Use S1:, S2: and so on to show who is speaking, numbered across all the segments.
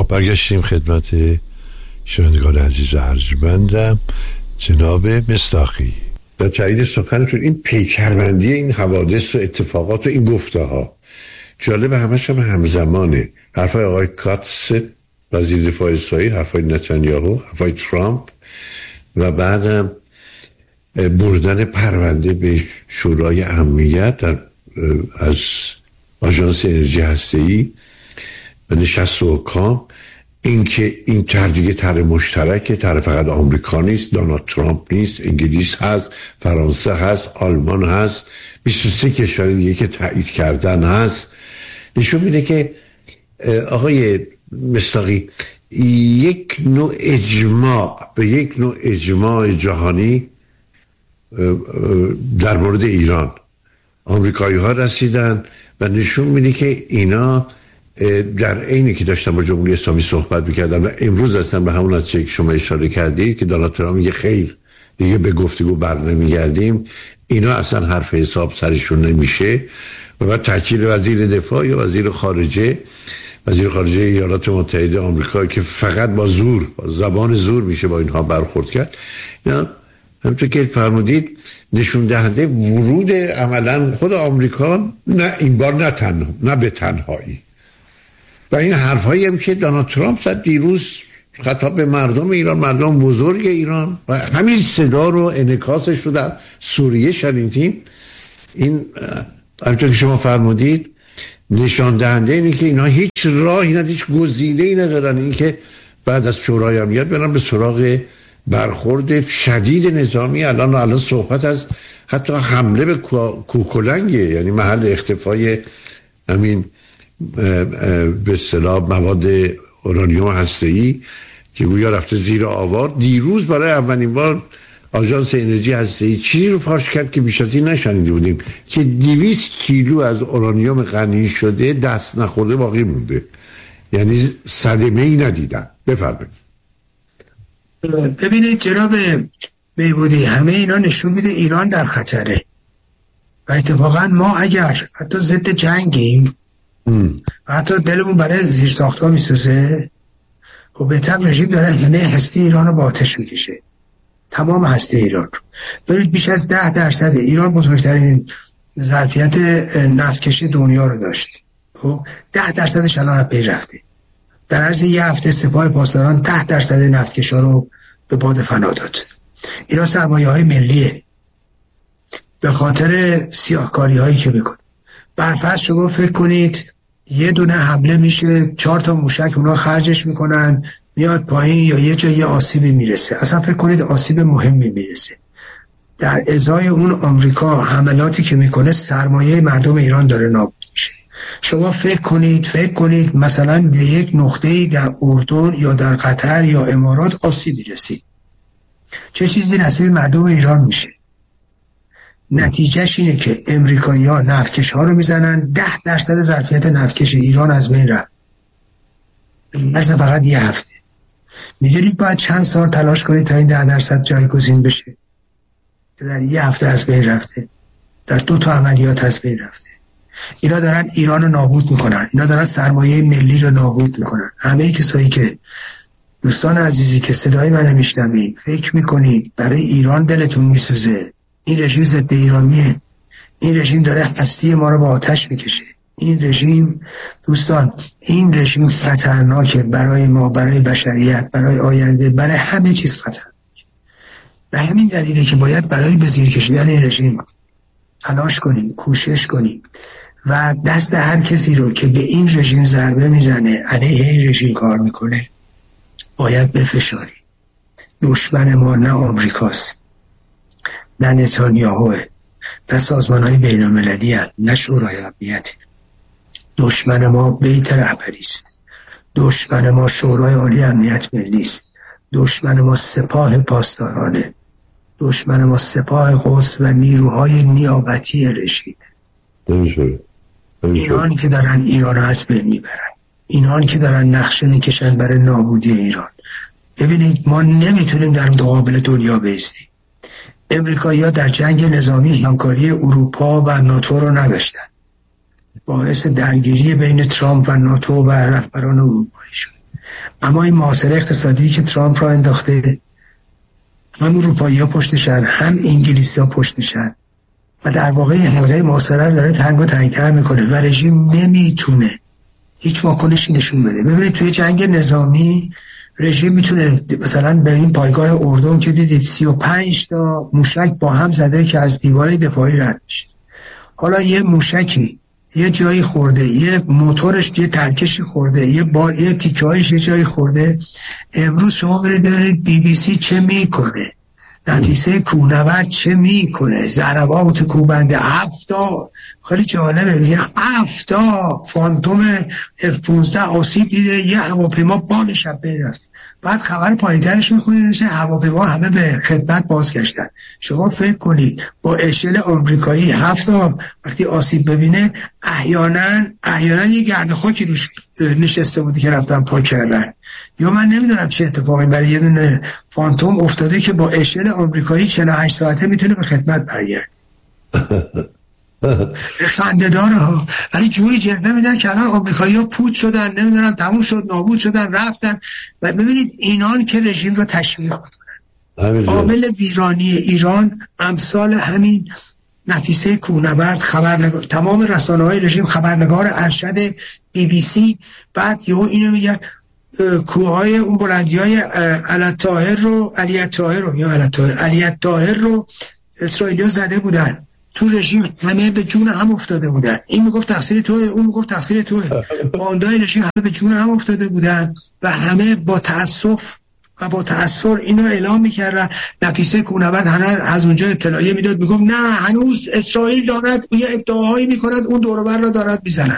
S1: خب برگشتیم خدمت شنوندگان عزیز ارجمندم. جناب مصداقی، در تایید سخنتون این پیکربندی این حوادث و اتفاقات و این گفته ها جالب، همش هم همزمانه. حرفای آقای کاتس وزیر دفاع اسرائیل، حرفای نتانیاهو، حرفای ترامپ و بعدم بردن پرونده به شورای امنیت از آژانس انرژی هسته‌ای و نشست حکام. این که این دیگه طرح مشترکه، طرح فقط آمریکا نیست، دونالد ترامپ نیست، انگلیس هست، فرانسه هست، آلمان هست، 23 کشور دیگه که تایید کردن هست. نشون میده که آقای مصداقی یک نوع اجماع جهانی در مورد ایران آمریکایی ها رسیدن و نشون میده که اینا در عینی که داشتن با جمهوری اسلامی صحبت میکردن و امروز هستن به همون نتیجه که شما اشاره کردید که دونالد ترامپ میگه خیر دیگه به گفتگو برنمیگردیم، اینا اصلا حرف حساب سرشون نمیشه. و بعد تحکیل وزیر دفاع یا وزیر خارجه ایالات متحده آمریکا که فقط با زور، با زبان زور میشه با اینها برخورد کرد. اینا همونطور که فرمودید نشون دهنده ورود عملا خود آمریکا، نه این بار نه به تنهایی. و این حرفایی هم که دونالد ترامپ زد دیروز خطاب به مردم ایران، مردم بزرگ ایران، و همین صدا رو انعکاسش رو در سوریه شنیدیم. این همونطور که شما فرمودید نشان دهنده اینه که اینا هیچ راهی ندارن، هیچ گزینه‌ای ندارن این که بعد از شورای امنیت برن به سراغ برخورد شدید نظامی. الان صحبت از حتی حمله به کوکولنگه، یعنی محل اختفای همین به اصطلاح مواد اورانیوم هسته‌ای که گویا رفته زیر آوار. دیروز برای اولین بار آژانس انرژی هسته‌ای چیزی رو فاش کرد که بیش از این نشنیده بودیم، که 200 کیلو از اورانیوم غنی شده دست نخورده باقی مونده، یعنی صدمه‌ای ندیدن. بفرمایید.
S2: ببینید جناب بیبودی، همه اینا نشون میده ایران در خطره و اتفاقا ما اگر حتی ضد جنگیم و حتی دلمون برای زیرساخت‌ها میسوزه، خب بهتر رژیم داره همه هسته ایران رو با آتش میکشه، تمام هسته ایران رو. ببینید بیش از 10% ایران بزرگترین ظرفیت نفتکشی دنیا رو داشت، خب 10% الان از بین رفته. در عرض یه هفته سپاه پاسداران 10% نفتکشا رو به باد فنا داد. اینا سرمایه‌های ملیه به خاطر سیاهکاری هایی که میکنه. برفرض شما فکر کنید یه دونه حمله میشه، 4 تا موشک اونا خرجش میکنن، میاد پایین یا یه جای آسیبی میرسه، اصلا فکر کنید آسیب مهمی میرسه. در ازای اون آمریکا حملاتی که میکنه سرمایه مردم ایران داره نابود میشه. شما فکر کنید مثلا به یک نقطه‌ای در اردن یا در قطر یا امارات آسیبی رسید، چه چیزی نصیب مردم ایران میشه؟ نتیجهش اینه که امریکایی‌ها نفتکش ها رو میزنن، 10% ظرفیت نفتکش ایران از بین رفت. این فقط یه هفته. میدونید باید چند سال تلاش کنید تا این 10% جایگزین بشه که در یه هفته از بین رفته، در 2 تا عملیات از بین رفته. اینا دارن ایران رو نابود میکنن، اینا دارن سرمایه ملی رو نابود میکنن. همه کسایی که دوستان عزیزی که صدای منو میشنوین فکر میکنید برای ایران دلتون میسوزه، این رژیم ضد ایرانیه، این رژیم داره هستی ما رو با آتش میکشه. این رژیم دوستان، این رژیم خطرناکه برای ما، برای بشریت، برای آینده، برای همه چیز خطرناکه. به همین دلیله که باید برای به زیر کشیدن این رژیم تلاش کنیم، کوشش کنیم و دست هر کسی رو که به این رژیم ضربه میزنه، علیه این رژیم کار میکنه، باید بفشاریم. دشمن ما نه آمریکاست، نه نتانیاهوه، نه سازمان‌های بین‌المللی هست، نه شورای امنیت. دشمن ما بیت رهبری است، دشمن ما شورای عالی امنیت ملی است، دشمن ما سپاه پاسدارانه، دشمن ما سپاه قدس و نیروهای نیابتی رژیم. اینانی که دارن ایران رو از بین میبرن، اینانی که دارن نقشه میکشن برای نابودی ایران. ببینید ما نمیتونیم در مقابل دنیا بایستیم. امریکایی‌ها در جنگ نظامی همکاری اروپا و ناتو رو نداشتن، باعث درگیری بین ترامپ و ناتو و رهبران اروپایی شد. اما این محاصره اقتصادی که ترامپ را انداخته، هم اروپایی ها پشتشن هم انگلیسی ها پشتشن و در واقع حلقه محاصره رو داره تنگ و تنگتر میکنه و رژیم نمیتونه هیچ واکنشی نشون بده. ببینید توی جنگ نظامی رژیم میتونه مثلا به این پایگاه اردن که دیدید 35 تا موشک با هم زده که از دیوار دفاعی رد میشه. حالا یه موشکی یه جایی خورده، یه موتورش یه ترکشی خورده، یه تیکه‌هایش یه جایی خورده. امروز شما برید ببینید BBC چه میکنه، نفیسه کوهنورد چه میکنه، ضربات کوبنده 70 خیلی جالبه، یه 70 فانتوم F-15 آسیب دیده، یه هواپیما بالش از بین رفت. بعد خبر پایین‌ترش میخونید نشه هواپیما همه به خدمت بازگشتن. شما فکر کنید با اشل آمریکایی 7 وقتی آسیب ببینه احیانا یه گرد خاکی روش نشسته بودی که رفتن پاک کردن. یا من نمیدونم چه اتفاقی برای یه دونه فانتوم افتاده که با اشل آمریکایی 48 ساعته میتونه به خدمت برگرده. خنده داره ها، ولی جوری جلوه میدن که الان آمریکایی ها پود شدن، نمیدونم تموم شد، نابود شدن، رفتن. و ببینید اینان که رژیم رو تشویق میکنن. قابل ویرانی ایران امثال همین نفیسه کوهنورد، خبرنگار، تمام رسانه های رژیم، خبرنگار ارشد BBC. بعد یهو اینو میگن کوههای اون بلندی های علی طاهر رو اسرائیلی ها زده بودن. تو رژیم همه به جون هم افتاده بودن. این میگفت تقصیر توه، اون میگفت تقصیر توه. باندای رژیم همه به جون هم افتاده بودن و همه با تأسف و با تأثر اینو اعلام میکردن. نفیسه کوهنورد از اونجا اطلاعیه میداد، میگفت نه هنوز اسرائیل دارد یه ادعاهایی میکند، اون دور و بر را دارد میزنن.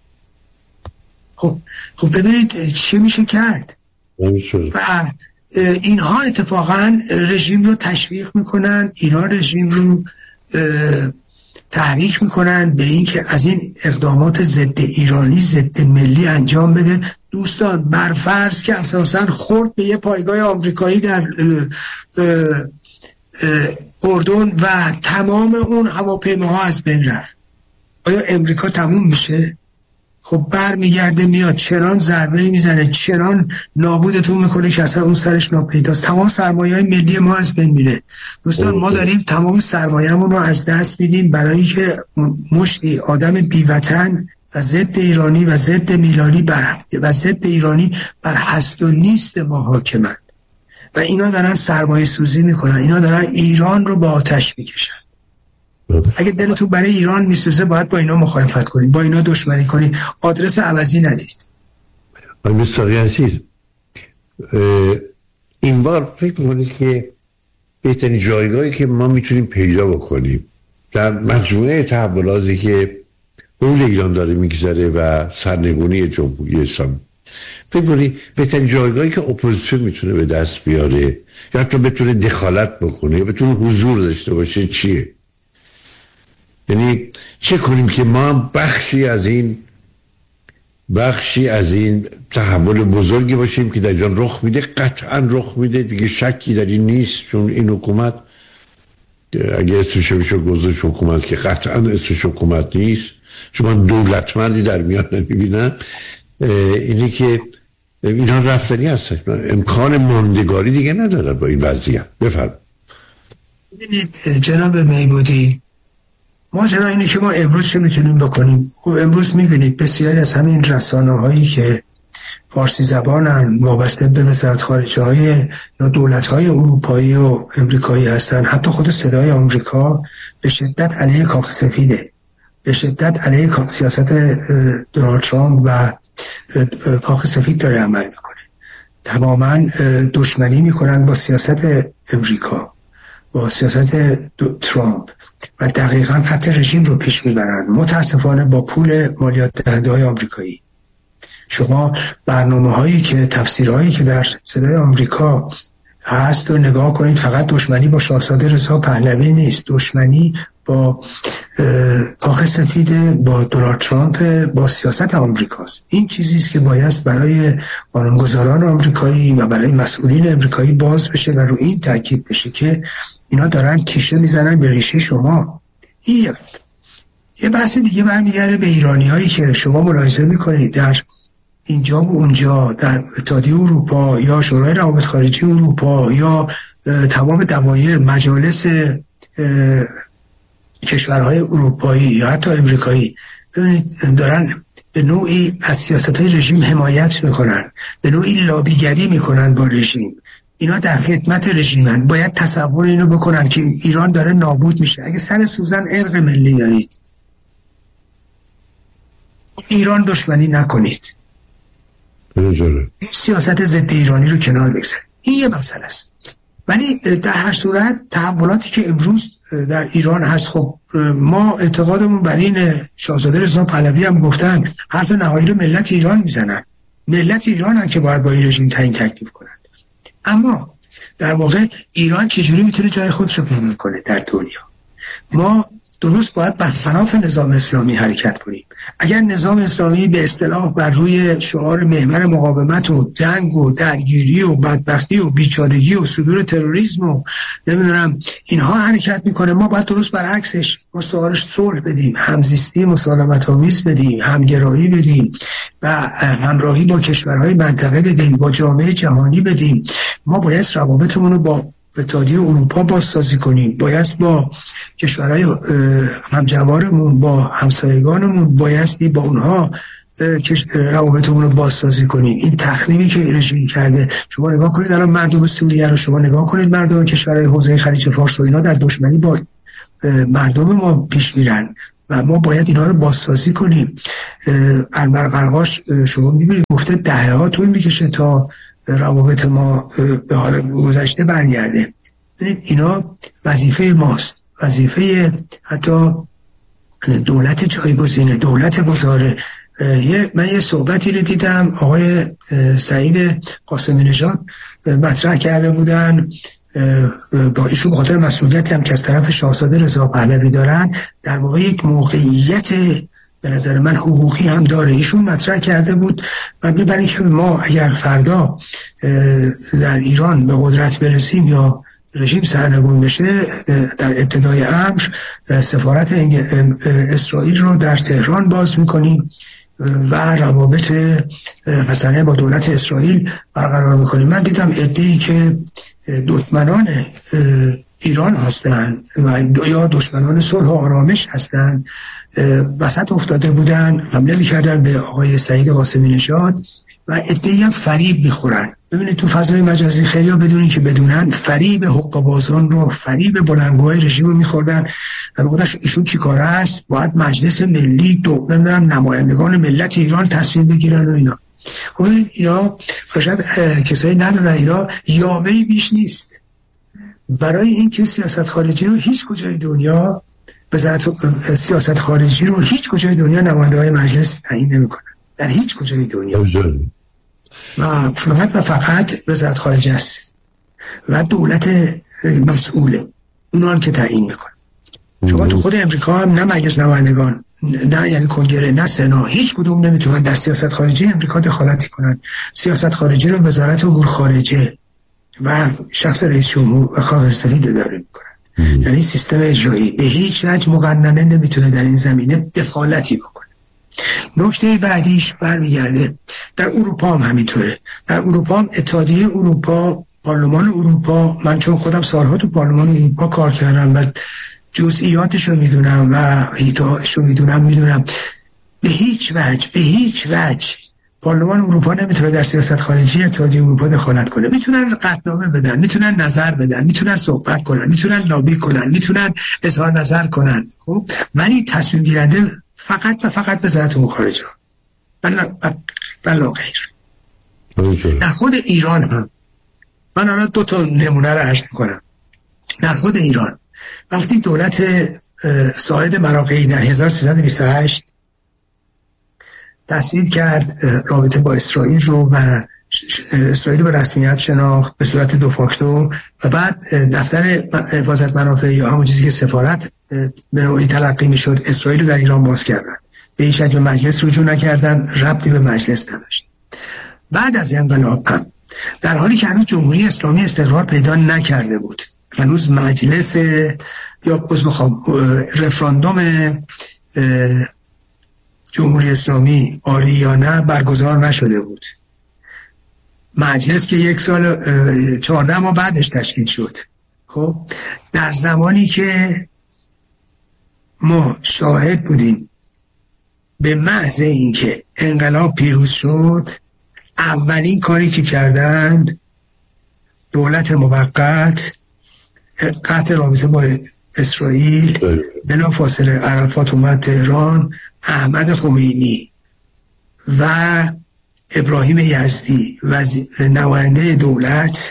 S2: خب ببینید چی میشه کرد. و اینها اتفاقا رژیم رو تشویق میکنن، اینا رژیم رو تحریک میکنن به این که از این اقدامات ضد ایرانی، ضد ملی انجام بده. دوستان برفرض که اساسا خورد به یه پایگاه آمریکایی در اردن و تمام اون هواپیماها از بین رفت، آیا امریکا تموم میشه؟ خب برمیگرده میاد چنان ضربه میزنه، چنان نابودتون میکنه که اصلا اون سرش ناپیداست. تمام سرمایه‌های ملی ما از بین میره. دوستان ما داریم تمام سرمایه‌مون رو از دست میدیم برای که مشتی آدم بی‌وطن و ضد ایرانی و ضد میلانی و ضد ایرانی بر هست و نیست ما حاکمن و اینا دارن سرمایه سوزی میکنن، اینا دارن ایران رو با آتش میکشن. اگه دلتون برای ایران میسوزه باید با اینا مخالفت کنید، با اینا دشمنی کنید، آدرس عوضی ندید.
S1: مستقی عزیز، این بار فکر میکنید که بهترین جایگاهی که ما میتونیم پیدا بکنیم در مجموعه تحولاتی که اون ایران داره میگذره و سرنگونی جمهوری اسلامی، فکر میکنید بهترین جایگاهی که اپوزیسیون میتونه به دست بیاره یا حتی بتونه دخالت بکنه یا بتونه حضور داشته باشه چیه؟ یعنی چه کنیم که ما هم بخشی از این تحول بزرگی باشیم که در ایران رخ میده، قطعا رخ میده، دیگه شکی در این نیست. چون این حکومت اگه اسمش بشه گذاشت حکومت که قطعا اسمش حکومت نیست، چون من دولتمندی در میان نمیبینم، اینه که اینا رفتنی هستن، امکان ماندگاری دیگه ندارن با این وضعیت. بفرمایید.
S2: ببینید جناب میبودی، ماجرا اینه که ما امروز چه میتونیم بکنیم؟ خب امروز میبینید بسیاری از همین رسانه هایی که فارسی زبانن، وابسته به وزارت خارجه های یا دولت های اروپایی و امریکایی هستن، حتی خود صدای آمریکا به شدت علیه کاخ سفیده، به شدت علیه سیاست دونالد ترامپ و کاخ سفید داره عمل میکنه. تماما دشمنی میکنن با سیاست امریکا، با سیاست ترامپ و دقیقاً خط رژیم رو پیش میبرن، متاسفانه با پول مالیات دهنده های آمریکایی. شما برنامه هایی که تفسیرهایی که در صدای آمریکا هست و نگاه کنید، فقط دشمنی با شاهزاده رضا پهلوی نیست، دشمنی با کاخ سفید، با دونالد ترامپ، با سیاست آمریکاست. این چیزیست که باید برای قانونگذاران آمریکایی و برای مسئولین آمریکایی باز بشه و رو این تاکید بشه که اینا دارن تیشه میزنن به ریشه شما. این یه بحث دیگه برمیگرده به ایرانی هایی که شما ملاحظه میکنید در اینجا و اونجا در اتحادیه اروپا یا شورای روابط خارجی اروپا یا تمام دوایر مجالس کشورهای اروپایی یا حتی امریکایی دارن به نوعی از سیاست‌های رژیم حمایت میکنن، به نوعی لابیگری میکنن با رژیم. اینا در خدمت رژیمن. باید تصور اینو بکنن که ایران داره نابود میشه. اگه سر سوزن ارق ملی دارید، ایران دشمنی نکنید. سیاست ضد ایرانی رو کنار بگذارید. این یه مسئله است. ولی در هر صورت تحولاتی که امروز در ایران هست، خب ما اعتقادمون بر این، شاهزاده رضا پهلوی هم گفتن حرف نهایی رو ملت ایران میزنن. ملت ایران هم که باید با این رژیم تعیین تکلیف کنن. اما در واقع ایران چجوری میتونه جای خودش رو پیدا کنه در دنیا؟ ما درست باید برخلاف نظام اسلامی حرکت کنیم. اگر نظام اسلامی به اصطلاح بر روی شعار محور مقاومت و جنگ و درگیری و بدبختی و بیچارگی و صدور تروریسم و نمیدونم اینها حرکت میکنه، ما باید درست برعکسش مستعارش صلح بدیم، همزیستی مسالمت آمیز بدیم، همگرایی بدیم و همراهی با کشورهای منطقه بدیم، با جامعه جهانی بدیم. ما باید روابطمون رو با اتحادیه اروپا بازسازی کنیم، باید با کشورهای همجوارمون، با همسایگانمون بایستی با اونها روابطمون رو بازسازی کنیم. این تخریبی که رژیم کرده، شما نگاه کنید الان مردم سوریه رو، شما نگاه کنید مردم کشورهای حوزه خلیج فارس و اینا در دشمنی با مردم ما پیش میرن و ما باید اینا رو بازسازی کنیم. البرقرقاش شما میبینید گفته دهه‌ها طول میکشه تا روابط ما به حال گذشته برگرده. ببینید اینا وظیفه ماست، وظیفه حتی دولت جایگزینه، دولت گذاره. من یه صحبتی رو دیدم آقای سعید قاسمی نژاد مطرح کرده بودن، با ایشون بخاطر مسئولیتی هم که از طرف شاهزاده رضا پهلوی دارن، در واقع یک موقعیت به نظر من حقوقی هم داره. ایشون مطرح کرده بود مبنی بر اینکه ما اگر فردا در ایران به قدرت برسیم یا رژیم سرنگون بشه، در ابتدای امر سفارت اسرائیل رو در تهران باز میکنیم و روابط حسنه با دولت اسرائیل برقرار میکنیم. من دیدم عده‌ای که دشمنان ایران هستن و یا دشمنان صلح و آرامش هستن وسط افتاده بودن، حمله میکردن به آقای سعید قاسمی نژاد و عده‌ای هم فریب میخورن. ببینید تو فضای مجازی خیلی ها بدونین که بدونن فریب حقه‌بازان رو، فریب بلندگوهای رژیم رو میخوردن و میگفتن ایشون چی کاره است، باید مجلس ملی نمایندگان ملت ایران تصمیم بگیرن و اینا. خب ببینید اینا شاید کسایی ندونن اینا یاوه‌ای بیش نیست برای اینکه سیاست خارجی رو هیچ کجای دنیا سیاست خارجی رو هیچ کجای دنیا نماینده‌های مجلس تعیین نمی‌کنن، در هیچ کجای دنیا. و فقط وزارت خارجه است و دولت مسئوله اونان که تعیین میکنه. شما تو خود امریکا هم نه مجلس نمایندگان، نه یعنی کنگره، نه سنا، هیچ کدوم نمیتونن در سیاست خارجی امریکا دخالتی کنن. سیاست خارجی رو وزارت امور خارجه و شخص رئیس جمهور و کاخ سفید اداره میکنن. یعنی سیستم اجرایی به هیچ وجه مقننه نمیتونه در این زمینه دخالتی بکنه. نکته بعدیش برمیگرده در اروپا هم همینطوره. در اروپا هم اتحادیه اروپا، پارلمان اروپا، من چون خودم سالها تو پارلمان اروپا کار کردم و جزئیاتشو میدونم و ایده‌هاشو میدونم به هیچ وجه پارلمان اروپا نمیتونه در سیاست خارجی اتحادیه اروپا دخالت کنه. میتونن قطعنامه بدن، میتونن نظر بدن، میتونن صحبت کنن، میتونن لابی کنن، میتونن اظهار نظر کنن. خب ولی تصمیم گیرنده فقط و فقط وزارت امور خارجه بلا غیر. در خود ایران هم من الان 2 نمونه رو عرض کنم. در خود ایران وقتی دولت ساعد مراغه‌ای در 1328 تصویب کرد رابطه با اسرائیل رو و اسرائیل به رسمیت شناخت به صورت دو فاکتور و بعد دفتر حفاظت منافع یا همون چیزی که سفارت به نوعی تلقی میشد اسرائیل رو در ایران باز کردن، به هیچ وجه مجلس رجوع نکردن، ربطی به مجلس نداشت. بعد از انقلاب هم در حالی که هنوز جمهوری اسلامی استقرار پیدا نکرده بود، هنوز مجلس یا رفراندوم جمهوری اسلامی آری یا نه برگزار نشده بود. مجلس که 1 سال 14 ماه بعدش تشکیل شد. خب در زمانی که ما شاهد بودیم به محض اینکه انقلاب پیروز شد، اولین کاری که کردن دولت موقت قطع رابطه با اسرائیل، بلافاصله عرفات اومد تهران، احمد خمینی و ابراهیم یزدی و نماینده دولت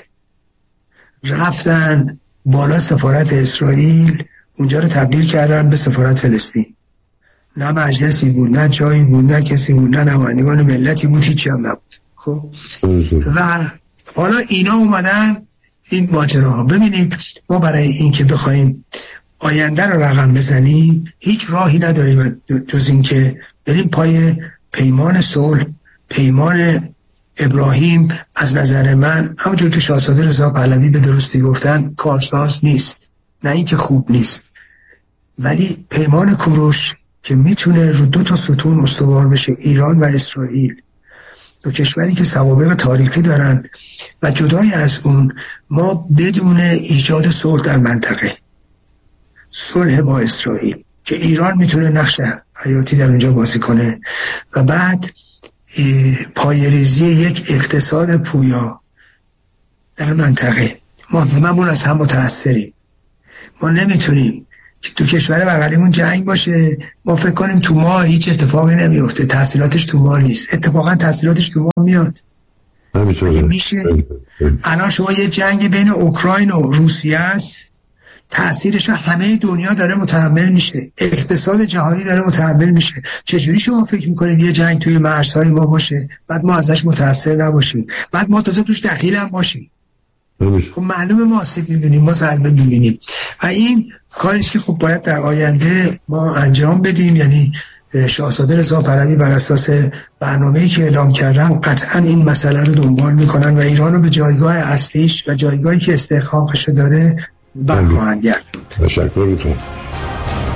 S2: رفتن بالا سفارت اسرائیل، اونجا رو تبدیل کردن به سفارت فلسطین. نه مجلسی بود، نه جایی بود، نه کسی بود، نه نمایندگان ملتی بود، هیچی هم نبود. خب و حالا اینا اومدن این ماجراها. ببینید ما برای این که بخوایم آینده رو رقم بزنیم هیچ راهی نداریم جز این که بریم پای پیمان صلح، پیمان ابراهیم. از نظر من همونجور که شاهزاده رضا پهلوی به درستی گفتن کارساز نیست، نه این که خوب نیست، ولی پیمان کوروش که میتونه رو 2 تا ستون استوار بشه، ایران و اسرائیل، 2 کشوری که سوابق تاریخی دارن و جدای از اون ما بدون ایجاد صلح در منطقه، صلح با اسرائیل که ایران میتونه نقش حیاتی در اونجا بازی کنه و بعد پایه‌ریزی یک اقتصاد پویا در منطقه. ما هممون از هم متأثریم. ما نمیتونیم که تو کشور بغلیمون جنگ باشه ما فکر کنیم تو ما هیچ اتفاقی نمیفته، تحصیلاتش تو ما نیست. اتفاقا تحصیلاتش تو ما میاد. میشه الان شما یه جنگ بین اوکراین و روسیه است، تأثیرش همه دنیا داره متحمل میشه، اقتصاد جهانی داره متحمل میشه. چجوری شما فکر میکنید یه جنگ توی مرزهای ما باشه بعد ما ازش متأثر نباشیم، بعد ما تازه توش دخیل هم باشیم؟ خب معلومه ما آسیب میبینیم، ما ضربه میبینیم و این کاریست که خب باید در آینده ما انجام بدیم. یعنی شاهزاده رضا پهلوی بر اساس برنامه‌ای که اعلام کردن قطعا این مسئله رو دنبال میکنن و ایران رو به جایگاه اصلیش و جایگاهی که استحقاقش داره برخواهند گردوند.
S1: تشکر میکنم.